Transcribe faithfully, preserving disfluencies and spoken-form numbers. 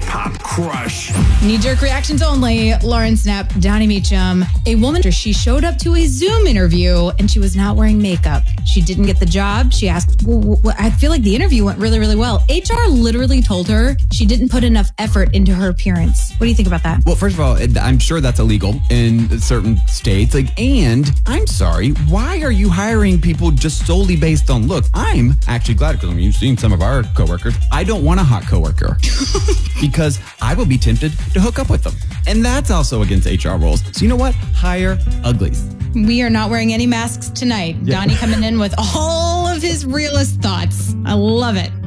Pop Crush. Knee-jerk reactions only. Lauren Snap, Donnie Meacham. A woman, she showed up to a Zoom interview and she was not wearing makeup. She didn't get the job. She asked, well, I feel like the interview went really, really well. H R literally told her she didn't put enough effort into her appearance. What do you think about that? Well, first of all, I'm sure that's illegal in certain states. Like, and I'm sorry, why are you hiring people just solely based on looks? I'm actually glad, because I mean, you've seen some of our coworkers. I don't want a hot coworker because I will be tempted to hook up with them. And that's also against H R rules. So you know what? Hire uglies. We are not wearing any masks tonight. Yeah. Donnie coming in with all of his realist thoughts. I love it.